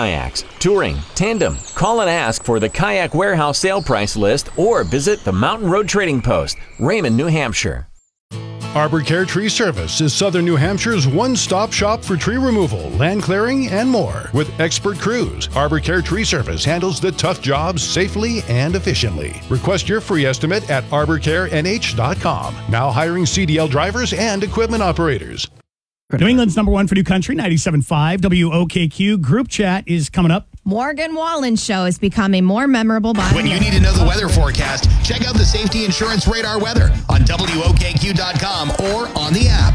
kayaks, touring, tandem. Call and ask for the Kayak Warehouse sale price list or visit the Mountain Road Trading Post, Raymond, New Hampshire. Arbor Care Tree Service is Southern New Hampshire's one-stop shop for tree removal, land clearing, and more. With expert crews, Arbor Care Tree Service handles the tough jobs safely and efficiently. Request your free estimate at arborcarenh.com. Now hiring CDL drivers and equipment operators. New England's number one for New Country, 97.5 WOKQ. Group chat is coming up. Morgan Wallen's show is becoming more memorable by When you need to know the weather forecast, check out the Safety Insurance Radar weather on WOKQ.com or on the app.